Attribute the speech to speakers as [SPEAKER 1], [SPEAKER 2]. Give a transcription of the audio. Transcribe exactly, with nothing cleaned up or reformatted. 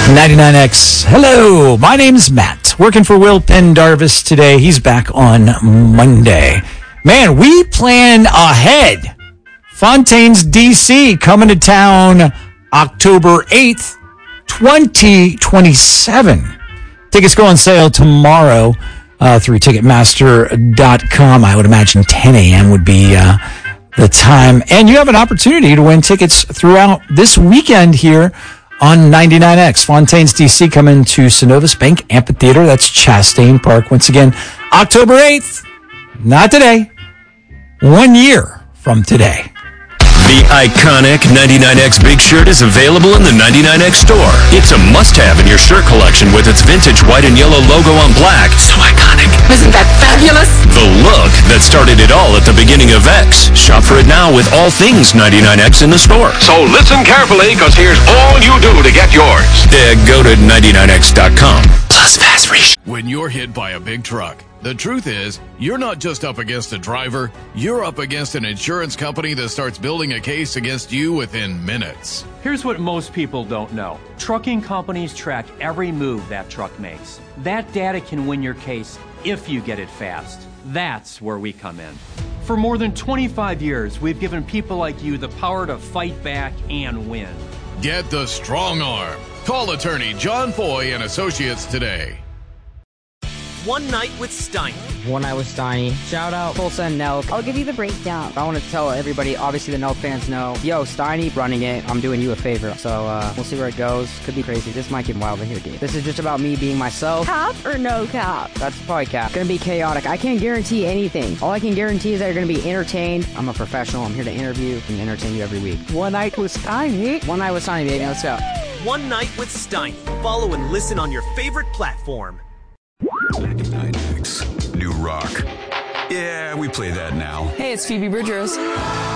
[SPEAKER 1] ninety-nine X. Hello, my name's Matt. Working for Will Pendarvis today. He's back on Monday. Man, we plan ahead. Fontaine's D C coming to town October eighth, twenty twenty-seven. Tickets go on sale tomorrow uh, through Ticketmaster dot com. I would imagine ten a.m. would be uh, the time. And you have an opportunity to win tickets throughout this weekend here on ninety-nine X. Fontaine's D C coming to Synovus Bank Amphitheater. That's Chastain Park. Once again, October eighth. Not today. One year from today.
[SPEAKER 2] The iconic ninety-nine X Big Shirt is available in the ninety-nine X store. It's a must-have in your shirt collection with its vintage white and yellow logo on black. So iconic.
[SPEAKER 3] Isn't that fabulous?
[SPEAKER 2] The look that started it all at the beginning of X. Shop for it now with all things ninety-nine X in the store.
[SPEAKER 4] So listen carefully, because here's all you do to get yours.
[SPEAKER 2] Uh, go to ninety-nine X dot com. Plus fast free.
[SPEAKER 5] When you're hit by a big truck, the truth is, you're not just up against a driver, you're up against an insurance company that starts building a case against you within minutes.
[SPEAKER 6] Here's what most people don't know. Trucking companies track every move that truck makes. That data can win your case if you get it fast. That's where we come in. For more than twenty-five years, we've given people like you the power to fight back and win.
[SPEAKER 5] Get the strong arm. Call attorney John Foy and Associates today.
[SPEAKER 7] One Night with Steiny.
[SPEAKER 8] One Night with Steiny. Shout out Tulsa and Nelk.
[SPEAKER 9] I'll give you the breakdown.
[SPEAKER 8] I want to tell everybody, obviously the Nelk fans know, yo, Steiny running it, I'm doing you a favor. So uh, we'll see where it goes. Could be crazy. This might get wild in here, dude. This is just about me being myself.
[SPEAKER 9] Cap or no cap?
[SPEAKER 8] That's probably cap. Gonna be chaotic. I can't guarantee anything. All I can guarantee is that you're gonna be entertained. I'm a professional. I'm here to interview and entertain you every week.
[SPEAKER 9] One Night with Steiny.
[SPEAKER 8] One Night with Steiny, baby. Let's go.
[SPEAKER 7] One Night with Steiny. Follow and listen on your favorite platform.
[SPEAKER 10] ninety-nine X. New rock. Yeah, we play that now.
[SPEAKER 11] Hey, it's Phoebe Bridgers.